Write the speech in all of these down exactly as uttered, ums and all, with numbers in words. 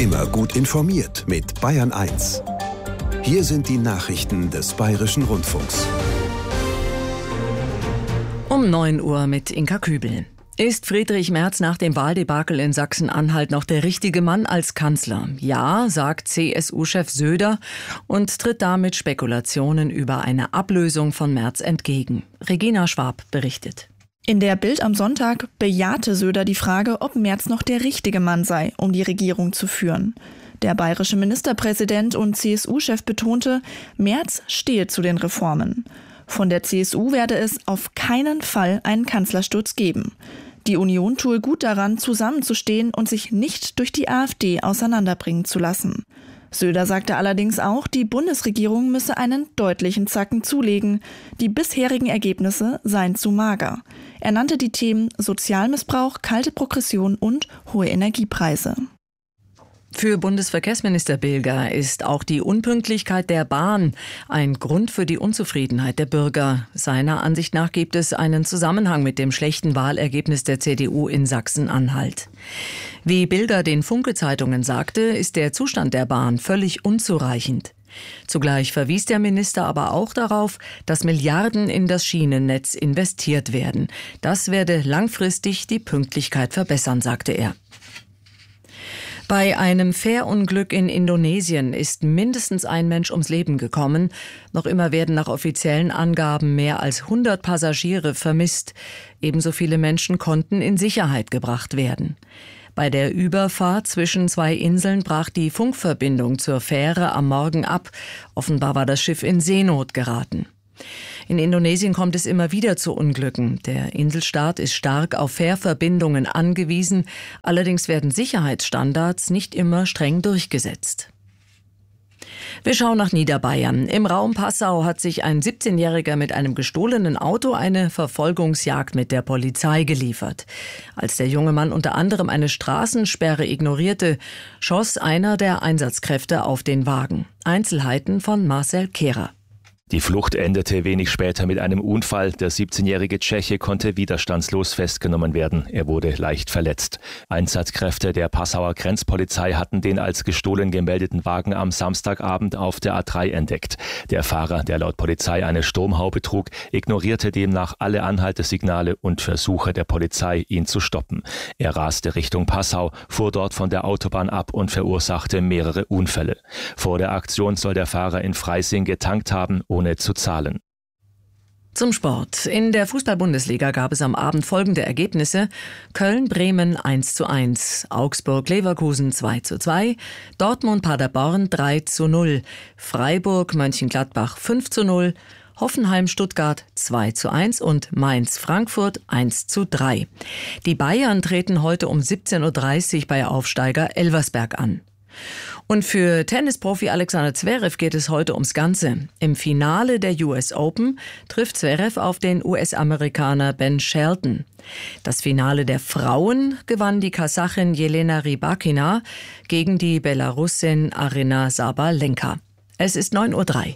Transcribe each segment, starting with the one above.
Immer gut informiert mit Bayern eins. Hier sind die Nachrichten des Bayerischen Rundfunks. Um neun Uhr mit Inka Kübel. Ist Friedrich Merz nach dem Wahldebakel in Sachsen-Anhalt noch der richtige Mann als Kanzler? Ja, sagt C S U-Chef Söder und tritt damit Spekulationen über eine Ablösung von Merz entgegen. Regina Schwab berichtet. In der Bild am Sonntag bejahte Söder die Frage, ob Merz noch der richtige Mann sei, um die Regierung zu führen. Der bayerische Ministerpräsident und C S U-Chef betonte, Merz stehe zu den Reformen. Von der C S U werde es auf keinen Fall einen Kanzlersturz geben. Die Union tue gut daran, zusammenzustehen und sich nicht durch die AfD auseinanderbringen zu lassen. Söder sagte allerdings auch, die Bundesregierung müsse einen deutlichen Zacken zulegen. Die bisherigen Ergebnisse seien zu mager. Er nannte die Themen Sozialmissbrauch, kalte Progression und hohe Energiepreise. Für Bundesverkehrsminister Bilger ist auch die Unpünktlichkeit der Bahn ein Grund für die Unzufriedenheit der Bürger. Seiner Ansicht nach gibt es einen Zusammenhang mit dem schlechten Wahlergebnis der C D U in Sachsen-Anhalt. Wie Bilger den Funke-Zeitungen sagte, ist der Zustand der Bahn völlig unzureichend. Zugleich verwies der Minister aber auch darauf, dass Milliarden in das Schienennetz investiert werden. Das werde langfristig die Pünktlichkeit verbessern, sagte er. Bei einem Fährunglück in Indonesien ist mindestens ein Mensch ums Leben gekommen. Noch immer werden nach offiziellen Angaben mehr als hundert Passagiere vermisst. Ebenso viele Menschen konnten in Sicherheit gebracht werden. Bei der Überfahrt zwischen zwei Inseln brach die Funkverbindung zur Fähre am Morgen ab. Offenbar war das Schiff in Seenot geraten. In Indonesien kommt es immer wieder zu Unglücken. Der Inselstaat ist stark auf Fährverbindungen angewiesen. Allerdings werden Sicherheitsstandards nicht immer streng durchgesetzt. Wir schauen nach Niederbayern. Im Raum Passau hat sich ein siebzehnjähriger mit einem gestohlenen Auto eine Verfolgungsjagd mit der Polizei geliefert. Als der junge Mann unter anderem eine Straßensperre ignorierte, schoss einer der Einsatzkräfte auf den Wagen. Einzelheiten von Marcel Kehrer. Die Flucht endete wenig später mit einem Unfall. Der siebzehnjährige Tscheche konnte widerstandslos festgenommen werden. Er wurde leicht verletzt. Einsatzkräfte der Passauer Grenzpolizei hatten den als gestohlen gemeldeten Wagen am Samstagabend auf der A drei entdeckt. Der Fahrer, der laut Polizei eine Sturmhaube trug, ignorierte demnach alle Anhaltesignale und Versuche der Polizei, ihn zu stoppen. Er raste Richtung Passau, fuhr dort von der Autobahn ab und verursachte mehrere Unfälle. Vor der Aktion soll der Fahrer in Freising getankt haben, ohne zu zahlen. Zum Sport. In der Fußball-Bundesliga gab es am Abend folgende Ergebnisse: Köln-Bremen eins zu eins, Augsburg-Leverkusen zwei zu zwei, Dortmund-Paderborn drei zu null, Freiburg-Mönchengladbach fünf zu null, Hoffenheim-Stuttgart zwei zu eins und Mainz-Frankfurt eins zu drei. Die Bayern treten heute um siebzehn Uhr dreißig bei Aufsteiger Elversberg an. Und für Tennisprofi Alexander Zverev geht es heute ums Ganze. Im Finale der U S Open trifft Zverev auf den U S-Amerikaner Ben Shelton. Das Finale der Frauen gewann die Kasachin Jelena Rybakina gegen die Belarusin Aryna Sabalenka. Es ist neun Uhr drei.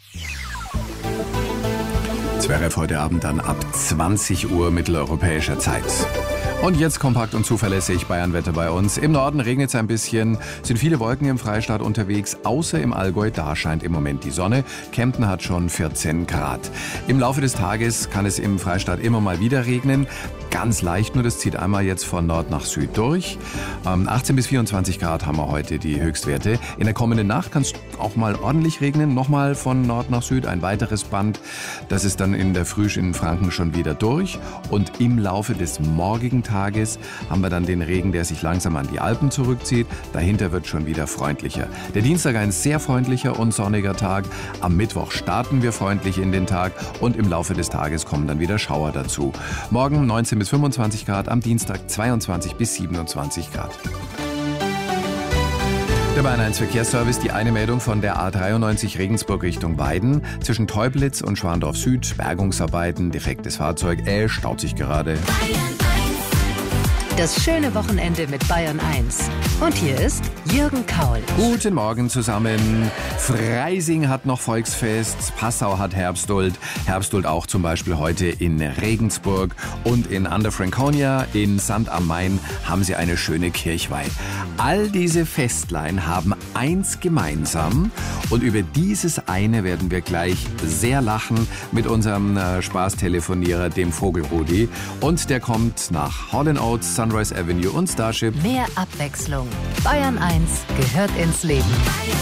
Zverev heute Abend dann ab zwanzig Uhr mitteleuropäischer Zeit. Und jetzt kompakt und zuverlässig Bayernwetter bei uns. Im Norden regnet es ein bisschen, sind viele Wolken im Freistaat unterwegs, außer im Allgäu, da scheint im Moment die Sonne. Kempten hat schon vierzehn Grad. Im Laufe des Tages kann es im Freistaat immer mal wieder regnen. Ganz leicht nur, das zieht einmal jetzt von Nord nach Süd durch. Ähm, achtzehn bis vierundzwanzig Grad haben wir heute die Höchstwerte. In der kommenden Nacht kann es auch mal ordentlich regnen. Nochmal von Nord nach Süd ein weiteres Band. Das ist dann in der Früh in Franken schon wieder durch. Und im Laufe des morgigen Tages haben wir dann den Regen, der sich langsam an die Alpen zurückzieht. Dahinter wird schon wieder freundlicher. Der Dienstag ein sehr freundlicher und sonniger Tag. Am Mittwoch starten wir freundlich in den Tag und im Laufe des Tages kommen dann wieder Schauer dazu. Morgen neunzehn bis fünfundzwanzig Grad, am Dienstag zweiundzwanzig bis siebenundzwanzig Grad. Der Bayern eins Verkehrsservice, die eine Meldung von der A dreiundneunzig Regensburg Richtung Weiden. Zwischen Teublitz und Schwandorf Süd, Bergungsarbeiten, defektes Fahrzeug, äh, staut sich gerade. Das schöne Wochenende mit Bayern eins. Und hier ist Jürgen Kaul. Guten Morgen zusammen. Freising hat noch Volksfest, Passau hat Herbstduld. Herbstduld auch zum Beispiel heute in Regensburg und in Under-Franconia, in Sand am Main haben sie eine schöne Kirchweih. All diese Festlein haben eins gemeinsam und über dieses eine werden wir gleich sehr lachen mit unserem äh, Spaßtelefonierer, dem Vogelrudi. Und der kommt nach Hall and Oates, Sunrise Avenue und Starship. Mehr Abwechslung. Bayern eins gehört ins Leben.